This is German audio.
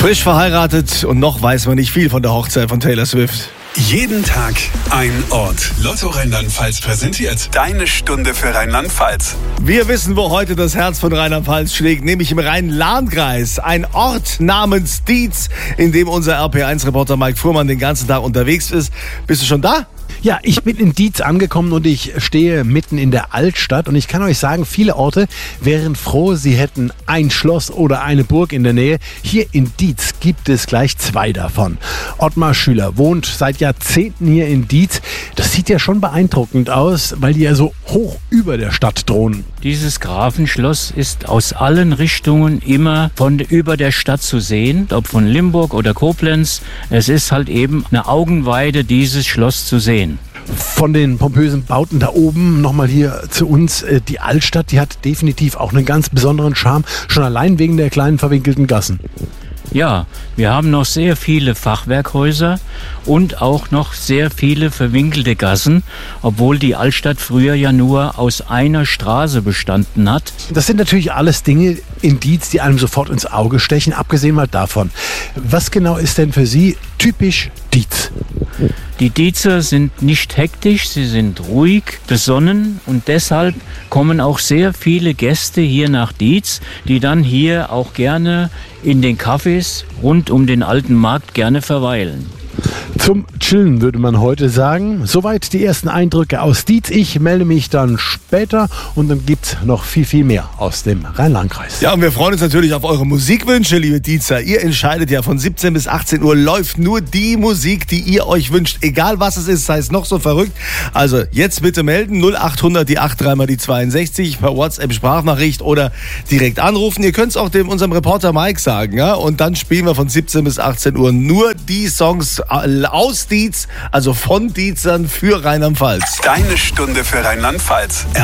Frisch verheiratet und noch weiß man nicht viel von der Hochzeit von Taylor Swift. Jeden Tag ein Ort. Lotto Rheinland-Pfalz präsentiert deine Stunde für Rheinland-Pfalz. Wir wissen, wo heute das Herz von Rheinland-Pfalz schlägt, nämlich im Rhein-Lahn-Kreis. Ein Ort namens Dietz, in dem unser RP1-Reporter Mike Fuhrmann den ganzen Tag unterwegs ist. Bist du schon da? Ja, ich bin in Dietz angekommen und ich stehe mitten in der Altstadt und ich kann euch sagen, viele Orte wären froh, sie hätten ein Schloss oder eine Burg in der Nähe. Hier in Dietz gibt es gleich 2 davon. Ottmar Schüler wohnt seit Jahrzehnten hier in Dietz. Das sieht ja schon beeindruckend aus, weil die ja so hoch über der Stadt thronen. Dieses Grafenschloss ist aus allen Richtungen immer über der Stadt zu sehen, ob von Limburg oder Koblenz. Es ist halt eben eine Augenweide, dieses Schloss zu sehen. Von den pompösen Bauten da oben nochmal hier zu uns. Die Altstadt, die hat definitiv auch einen ganz besonderen Charme, schon allein wegen der kleinen verwinkelten Gassen. Ja, wir haben noch sehr viele Fachwerkhäuser und auch noch sehr viele verwinkelte Gassen, obwohl die Altstadt früher ja nur aus einer Straße bestanden hat. Das sind natürlich alles Dinge in Dietz, die einem sofort ins Auge stechen, abgesehen mal davon. Was genau ist denn für Sie typisch Dietz? Die Dietzer sind nicht hektisch, sie sind ruhig, besonnen und deshalb kommen auch sehr viele Gäste hier nach Dietz, die dann hier auch gerne in den Cafés rund um den alten Markt gerne verweilen. Zum Chillen würde man heute sagen. Soweit die ersten Eindrücke aus Dietz. Ich melde mich dann später und dann gibt's noch viel, viel mehr aus dem Rhein-Lahn-Kreis. Ja, und wir freuen uns natürlich auf eure Musikwünsche, liebe Dietzer. Ihr entscheidet ja, von 17 bis 18 Uhr läuft nur die Musik, die ihr euch wünscht. Egal was es ist, sei es noch so verrückt. Also jetzt bitte melden, 0800 die 83 mal die 62 per WhatsApp-Sprachnachricht oder direkt anrufen. Ihr könnt es auch unserem Reporter Mike sagen, ja? Und dann spielen wir von 17 bis 18 Uhr nur die Songs aus Dietz, also von Dietzern für Rheinland-Pfalz. Deine Stunde für Rheinland-Pfalz.